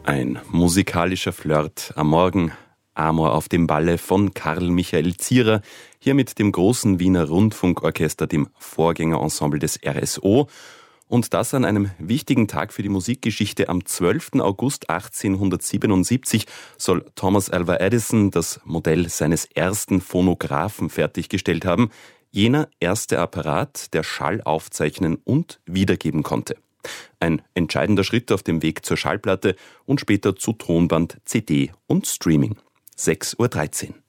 Ein musikalischer Flirt am Morgen, Amor auf dem Balle von Karl Michael Zierer, hier mit dem großen Wiener Rundfunkorchester, dem Vorgängerensemble des RSO. Und das an einem wichtigen Tag für die Musikgeschichte. Am 12. August 1877 soll Thomas Alva Edison das Modell seines ersten Phonographen fertiggestellt haben. Jener erste Apparat, der Schall aufzeichnen und wiedergeben konnte. Ein entscheidender Schritt auf dem Weg zur Schallplatte und später zu Tonband, CD und Streaming. 6:13 Uhr.